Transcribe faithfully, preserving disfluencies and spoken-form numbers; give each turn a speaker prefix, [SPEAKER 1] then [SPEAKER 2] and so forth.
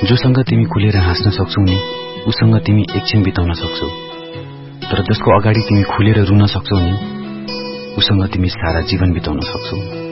[SPEAKER 1] जोसँग तिमी खुलेर हाँस्न सक्छौ नि उसँग तिमी एकछिन बिताउन सक्छौ, तर जसको अगाडि तिमी खुलेर रुन सक्छौ नि उसँग तिमी सारा जीवन बिताउन सक्छौ।